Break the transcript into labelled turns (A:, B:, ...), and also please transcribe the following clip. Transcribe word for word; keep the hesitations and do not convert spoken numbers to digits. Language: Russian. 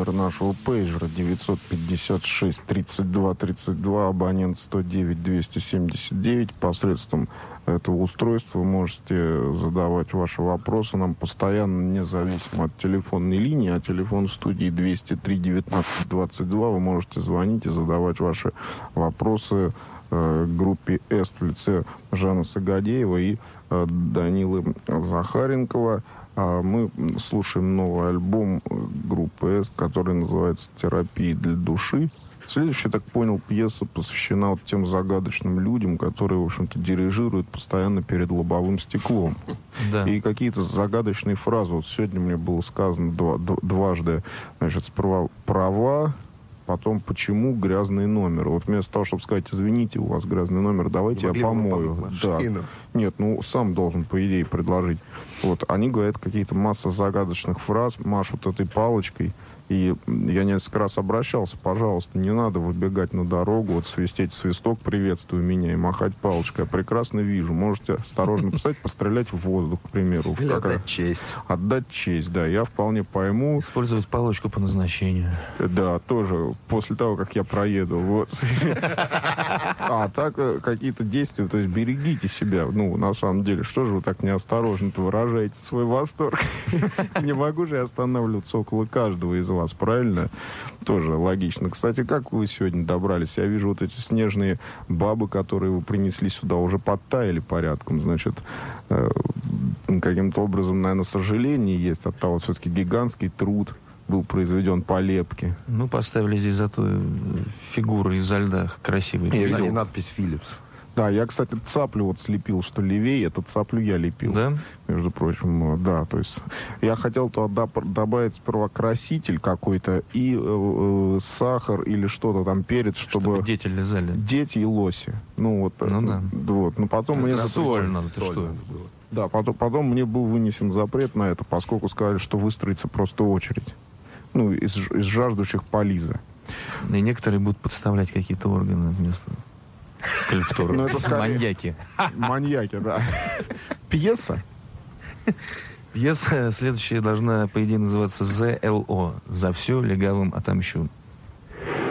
A: номер нашего пейджера девятьсот пятьдесят шесть тридцать два тридцать два, абонент сто девять двести семьдесят девять. Посредством этого устройства вы можете задавать ваши вопросы нам постоянно, независимо от телефонной линии. А телефон студии двести три девятнадцать двадцать два. Вы можете звонить и задавать ваши вопросы э, группе «Эст» в лице Жана Сагадеева и э, Данилы Захаренкова. А мы слушаем новый альбом группы «Эст», который называется «Терапия для души». Следующая, я так понял, пьеса посвящена вот тем загадочным людям, которые, в общем-то, дирижируют постоянно перед лобовым стеклом.
B: Да.
A: И какие-то загадочные фразы. Вот сегодня мне было сказано два, дважды, значит, сперва «права», потом «почему грязный номер». Вот вместо того, чтобы сказать «извините, у вас грязный номер, давайте я помою». Да. Нет, ну, сам должен, по идее, предложить. Вот, они говорят какие-то масса загадочных фраз, машут этой палочкой. И я несколько раз обращался, пожалуйста, не надо выбегать на дорогу, вот свистеть в свисток, приветствуй меня, и махать палочкой. Я прекрасно вижу. Можете осторожно поставить, пострелять в воздух, к примеру.
C: Или
A: как...
C: отдать честь.
A: Отдать честь, да. Я вполне пойму.
B: Использовать палочку по назначению.
A: Да, тоже после того, как я проеду. Вот. А так какие-то действия, то есть берегите себя. Ну, на самом деле, что же вы так неосторожно-то выражаете свой восторг? Не могу же я останавливаться около каждого из вас, правильно? Тоже логично. Кстати, как вы сегодня добрались? Я вижу вот эти снежные бабы, которые вы принесли сюда, уже подтаяли порядком. Значит, э, каким-то образом, наверное, сожаление есть от того, все-таки гигантский труд был произведен по лепке.
B: Ну, поставили здесь зато фигуры изо льда красивые.
C: И, и надпись «Philips».
A: Да, я, кстати, цаплю вот слепил, что левее, эту цаплю я лепил.
B: Да?
A: Между прочим, да, то есть я хотел туда добавить сперва краситель какой-то и э, сахар или что-то там, перец, чтобы...
B: Чтобы дети лизали.
A: Дети и лоси. Ну, вот.
B: Ну, да.
A: Вот, но потом мне...
B: Соль надо, ты что?
A: Да, потом, потом мне был вынесен запрет на это, поскольку сказали, что выстроится просто очередь. Ну, из, из жаждущих полиза.
B: И некоторые будут подставлять какие-то органы вместо... скульптуры.
A: Ну, это скорее...
B: Маньяки.
A: Маньяки, да. Пьеса?
B: Пьеса следующая должна, по идее, называться «ЗЛО». «За все легавым отомщу».